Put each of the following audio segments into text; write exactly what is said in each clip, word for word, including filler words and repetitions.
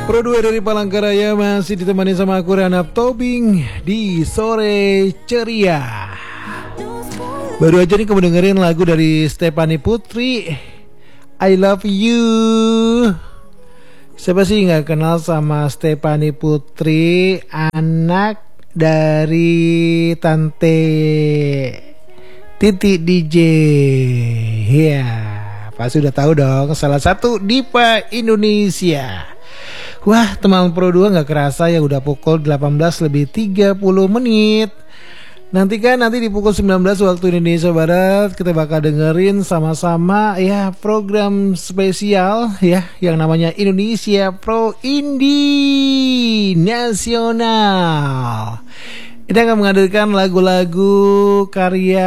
Pro dua dari Palangkaraya masih ditemani sama aku Rana Tobing di Sore Ceria. Baru aja nih kamu dengerin lagu dari Stephanie Putri, I Love You. Siapa sih nggak kenal sama Stephanie Putri, anak dari Tante Titi D J. Ya, pasti udah tahu dong, salah satu diva Indonesia. Wah, teman Pro dua gak kerasa ya udah pukul delapan belas lebih tiga puluh menit. Nanti kan nanti di pukul sembilan belas waktu Indonesia Barat kita bakal dengerin sama-sama ya program spesial ya yang namanya Indonesia Pro Indie Nasional. Ini akan menghadirkan lagu-lagu karya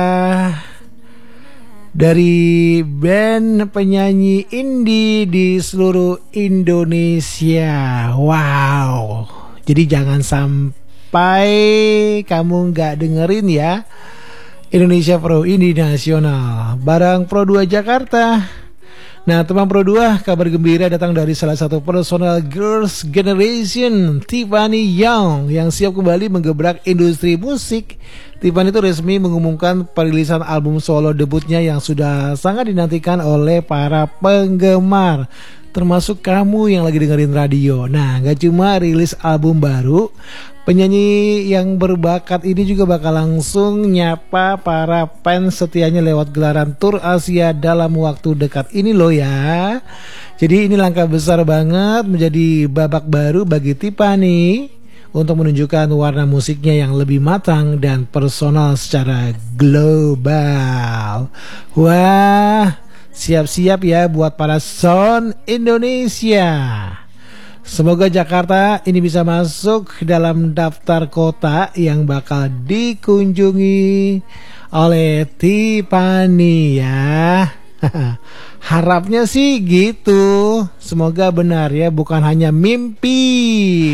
dari band penyanyi indie di seluruh Indonesia. Wow. Jadi jangan sampai kamu gak dengerin ya Indonesia Pro Indie Nasional bareng Pro dua Jakarta. Nah, teman Pro dua, kabar gembira datang dari salah satu personal girls generation, Tiffany Young, yang siap kembali menggebrak industri musik. Tiffany itu resmi mengumumkan perilisan album solo debutnya yang sudah sangat dinantikan oleh para penggemar, termasuk kamu yang lagi dengerin radio. Nah, gak cuma rilis album baru, penyanyi yang berbakat ini juga bakal langsung nyapa para fans setianya lewat gelaran Tour Asia dalam waktu dekat ini loh ya. Jadi ini langkah besar banget, menjadi babak baru bagi Tiffany untuk menunjukkan warna musiknya yang lebih matang dan personal secara global. Wah, siap-siap ya buat para sound Indonesia. Semoga Jakarta ini bisa masuk dalam daftar kota yang bakal dikunjungi oleh Tiffany ya. Harapnya sih gitu. Semoga benar ya, bukan hanya mimpi.